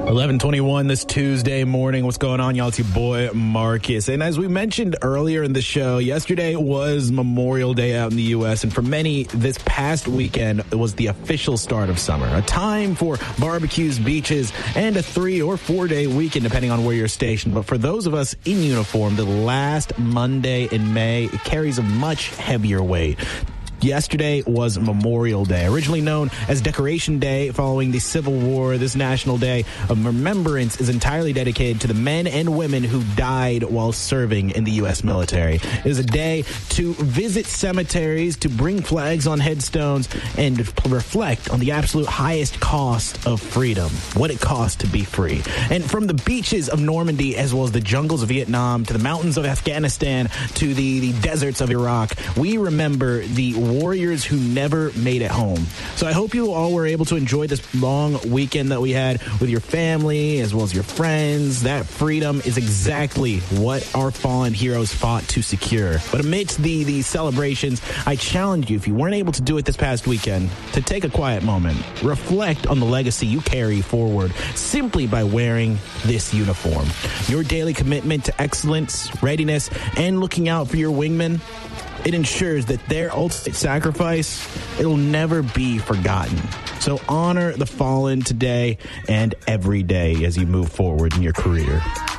11:21 this Tuesday morning. What's going on, y'all? It's your boy, Marcus. And as we mentioned earlier in the show, yesterday was Memorial Day out in the U.S. And for many, this past weekend was the official start of summer. A time for barbecues, beaches, and a 3 or 4 day weekend, depending on where you're stationed. But for those of us in uniform, the last Monday in May, it carries a much heavier weight. Yesterday was Memorial Day, originally known as Decoration Day following the Civil War. This National Day of Remembrance is entirely dedicated to the men and women who died while serving in the U.S. military. It is a day to visit cemeteries, to bring flags on headstones, and reflect on the absolute highest cost of freedom, what it costs to be free. And from the beaches of Normandy, as well as the jungles of Vietnam, to the mountains of Afghanistan, to the deserts of Iraq, we remember the warriors who never made it home. So I hope you all were able to enjoy this long weekend that we had with your family as well as your friends. That freedom is exactly what our fallen heroes fought to secure. But amidst the celebrations, I challenge you, if you weren't able to do it this past weekend, to take a quiet moment. Reflect on the legacy you carry forward simply by wearing this uniform. Your daily commitment to excellence, readiness, and looking out for your wingmen, it ensures that their ultimate sacrifice, it'll never be forgotten. So honor the fallen today and every day as you move forward in your career.